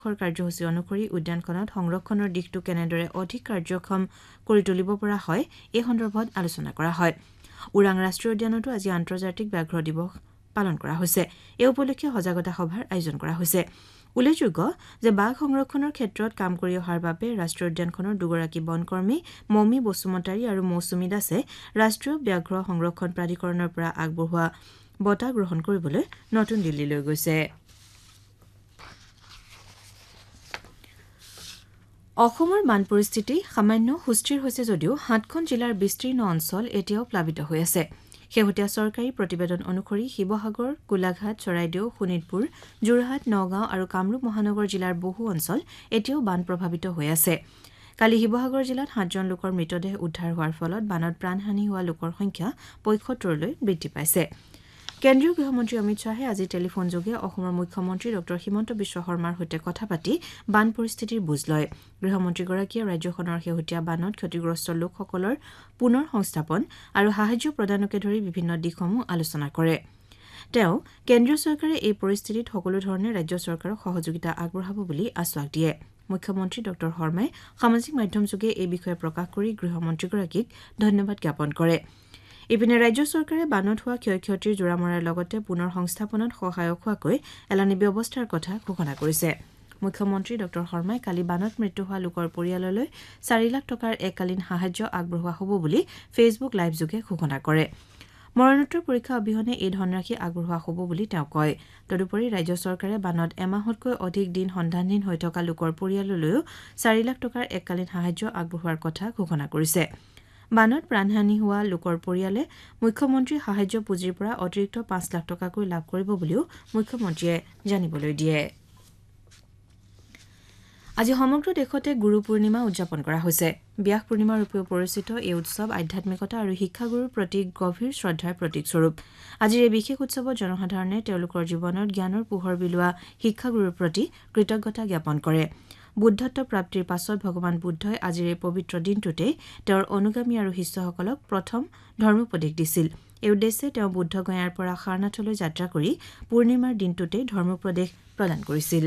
কাৰ্যসূচী অনুসৰি উদ্যানখনত সংৰক্ষণৰ দিশটো কেনেদৰে অধিক কাৰ্যক্ষম কৰি তুলিব পৰা হয় এই সন্দৰ্ভত আলোচনা কৰা হয় ওৰাং ৰাষ্ট্ৰীয় উদ্যানতো আজি আন্তৰ্জাতিক ব্যাঘ্ৰ দিৱস পালন কৰা হৈছে এই উপলক্ষে সজাগতা সভাৰ আয়োজন কৰা হৈছে উল্লেখযোগ্য যে বাঘ সংৰক্ষণৰ ক্ষেত্ৰত কাম কৰি অহাৰ বাবে ৰাষ্ট্ৰীয় উদ্যানখনৰ দুগৰাকী বনকৰ্মী মমি বসুমতাৰী আৰু মৌচুমী দাসে ৰাষ্ট্ৰীয় ব্যাঘ্ৰ সংৰক্ষণ প্ৰাধিকৰণৰ পৰা আগবঢ়োৱা বঁটা গ্ৰহণ কৰিবলৈ নতুন দিল্লীলৈ গৈছে অসমৰ বান পৰিস্থিতি সামান্য সুস্থিৰ হৈছে যদিও ৭খন জিলাৰ বিস্তীৰ্ণ অঞ্চল এতিয়াও প্লাবিত হৈ আছে শেহতীয়া চৰকাৰী প্ৰতিবেদন অনুসৰি শিৱসাগৰ গোলাঘাট চৰাইদেউ শোণিতপুৰ যোৰহাট নগাঁও আৰু কামৰূপ মহানগৰ জিলাৰ বহু অঞ্চল এতিয়াও বান প্ৰভাৱিত হৈ আছে কালি শিৱসাগৰ জিলাত ৭জন লোকৰ মৃতদেহ উদ্ধাৰ হোৱাৰ ফলত বানত প্ৰাণহানি হোৱা লোকৰ সংখ্যা ৭৫লৈ বৃদ্ধি পাইছে কেন্দ্ৰীয় গৃহমন্ত্ৰী অমিত শ্বাহে আজি টেলিফোনযোগে অসমৰ মুখ্যমন্ত্ৰী ডঃ হিমন্ত বিশ্ব শৰ্মাৰ সৈতে কথা পাতি বান পৰিস্থিতিৰ বুজ লয় গৃহমন্ত্ৰীগৰাকীয়ে ৰাজ্যখনৰ শেহতীয়া বানত ক্ষতিগ্ৰস্ত লোকসকলৰ পুনৰ সংস্থাপন আৰু সাহায্য প্ৰদানকে ধৰি বিভিন্ন দিশসমূহ আলোচনা কৰে তেওঁ কেন্দ্ৰীয় চৰকাৰে এই পৰিস্থিতিত সকলো ধৰণে ৰাজ্য চৰকাৰক সহযোগিতা আগবঢ়াব বুলি আশ্বাস দিয়ে মুখ্যমন্ত্ৰী ডঃ শৰ্মাই সামাজিক মাধ্যমযোগে এই বিষয়ে প্ৰকাশ কৰি গৃহমন্ত্ৰীগৰাকীক ধন্যবাদ জ্ঞাপন কৰে ইপিনে ৰাজ্য চৰকাৰে বানত হোৱা ক্ষয়ক্ষতিৰ জোৰা মৰাৰ লগতে পুনৰ সংস্থাপনত সহায়ক হোৱাকৈ এলানি ব্যৱস্থাৰ কথা ঘোষণা কৰিছে মুখ্যমন্ত্ৰী ডঃ শৰ্মাই কালি বানত মৃত্যু হোৱা লোকৰ পৰিয়াললৈ 4 লাখ টকাৰ এককালীন সাহায্য আগবঢ়োৱা হ'ব বুলি ফেচবুক লাইভযোগে ঘোষণা কৰে মৰণোত্তৰ পৰীক্ষা অবিহনে এই ধনৰাশি আগবঢ়োৱা হ'ব বুলি তেওঁ কয় তদুপৰি ৰাজ্য চৰকাৰে বানত এমাহতকৈ অধিক দিন সন্ধানহীন হৈ থকা লোকৰ পৰিয়াললৈও 4 লাখ টকাৰ এককালীন সাহায্য আগবঢ়োৱাৰ কথা ঘোষণা কৰিছে বানত প্ৰাণহানি হোৱা লোকৰ পৰিয়ালে মুখ্যমন্ত্ৰী সাহায্য পুঁজিৰ পৰা অতিৰিক্ত 5 লাখ টকাকৈ লাভ কৰিব বুলিও মুখ্যমন্ত্ৰীয়ে জানিবলৈ দিয়ে আজি সমগ্ৰ দেশতে গুৰু পূৰ্ণিমা উদযাপন কৰা হৈছে ব্যাস পূৰ্ণিমা ৰূপেও পৰিচিত এই উৎসৱ আধ্যাত্মিকতা আৰু শিক্ষাগুৰুৰ প্ৰতি গভীৰ শ্ৰদ্ধাৰ প্ৰতীক স্বৰূপ আজিৰ এই বিশেষ উৎসৱত জনসাধাৰণে তেওঁলোকৰ জীৱনত জ্ঞানৰ পোহৰ বিলোৱা শিক্ষাগুৰুৰ প্ৰতি কৃতজ্ঞতা জ্ঞাপন কৰে বুদ্ধত্ব প্ৰাপ্তিৰ পাছত ভগৱান বুদ্ধই আজিৰ এই পবিত্ৰ দিনটোতে তেওঁৰ অনুগামী আৰু শিষ্যসকলক প্ৰথম ধৰ্মোপদেশ দিছিল এই উদ্দেশ্যে তেওঁ বুদ্ধগয়াৰ পৰা সাৰনাথলৈ যাত্ৰা কৰি পূৰ্ণিমাৰ দিনটোতে ধৰ্মোপদেশ প্ৰদান কৰিছিল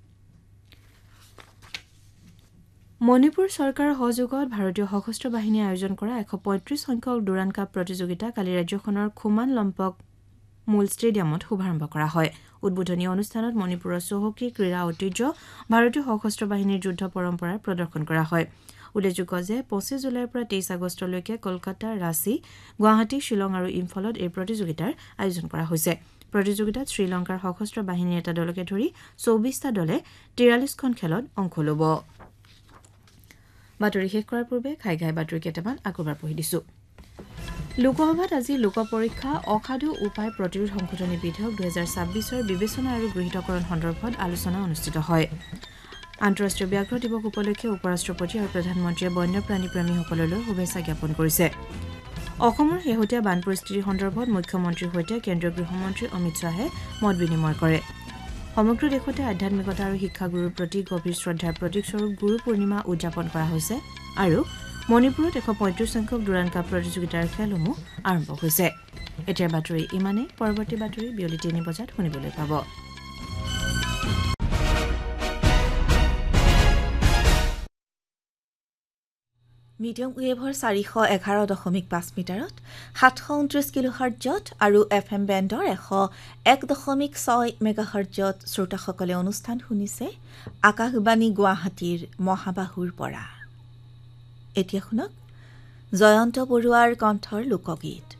মণিপুৰ চৰকাৰৰ সহযোগত ভাৰতীয় সশস্ত্ৰ বাহিনীয়ে আয়োজন কৰা 135 সংখ্যক ডুৰান কাপ প্ৰতিযোগিতা কালি ৰাজ্যখনৰ খুমান লম্পক মূল ষ্টেডিয়ামত শুভাৰম্ভ কৰা হয় উদ্বোধনী অনুষ্ঠানত মণিপুৰৰ চহকী ক্ৰীড়া ঐতিহ্য ভাৰতীয় সশস্ত্ৰ বাহিনীৰ যুদ্ধ পৰম্পৰাৰ প্ৰদৰ্শন কৰা হয় উল্লেখযোগ্য যে 25 জুলাইৰ পৰা 23 আগষ্টলৈকে কলকাতা ৰাঁচী গুৱাহাটী শিলং আৰু ইম্ফলত এই প্ৰতিযোগিতাৰ আয়োজন কৰা হৈছে প্ৰতিযোগিতাত শ্ৰীলংকাৰ সশস্ত্ৰ বাহিনীৰ এটা দলকে ধৰি 24টা দলে 43খন খেলত অংশ ল'ব বাতৰি শেষ কৰাৰ পূৰ্বে ঘাই বাতৰি কেইটামান আকবাৰ পঢ়ি দিছো লোকসভাত আজি লোক পৰীক্ষা অসাধু উপায় প্ৰতিৰোধ সংশোধনী বিধেয়ক 2026ৰ বিবেচনা আৰু গৃহীতকৰণ সন্দৰ্ভত আলোচনা অনুষ্ঠিত হয় আন্তঃৰাষ্ট্ৰীয় ব্যাঘ্ৰ দিৱস উপলক্ষে উপৰাষ্ট্ৰপতি আৰু প্ৰধানমন্ত্ৰীয়ে বন্যপ্ৰাণী প্ৰেমীসকললৈ শুভেচ্ছা জ্ঞাপন কৰিছে অসমৰ শেহতীয়া বান পৰিস্থিতিৰ সন্দৰ্ভত মুখ্যমন্ত্ৰীৰ সৈতে কেন্দ্ৰীয় গৃহমন্ত্ৰী অমিত শ্বাহে মত বিনিময় কৰে সমগ্ৰ দেশতে আধ্যাত্মিকতা আৰু শিক্ষাগুৰুৰ প্ৰতি গভীৰ শ্ৰদ্ধাৰ প্ৰতীকস্বৰূপ গুৰু পূৰ্ণিমা উদযাপন কৰা হৈছে আৰু মণিপুৰত 135 সংখ্যক ডুৰান কাপ প্ৰতিযোগিতাৰ খেলসমূহ আৰম্ভ হৈছে এতিয়াৰ বাতৰি ইমানে পৰৱৰ্তী বাতৰি বিয়লি 3 বজাত শুনিবলৈ পাব মিডিয়াম ৱেভৰ 411.5 মিটাৰত 729 কিলোহাৰ্টজত আৰু এফএম বেণ্ডৰ 101.6 মেগাহাৰ্টজত শ্ৰোতাসকলে অনুষ্ঠান শুনিছে আকাশবাণী গুৱাহাটীৰ মহাবাহুৰ পৰা এতিয়া শুনক জয়ন্ত বৰুৱাৰ কণ্ঠৰ লোকগীত